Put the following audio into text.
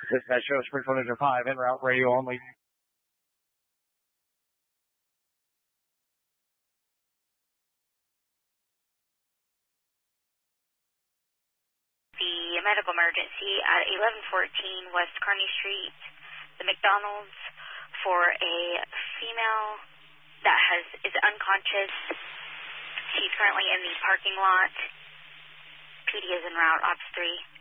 Dispatch show Springfield Engine 5, en route, radio only. The medical emergency at 1114 West Kearney Street, the McDonald's, for a female that is unconscious. She's currently in the parking lot. PD is en route, Ops 3.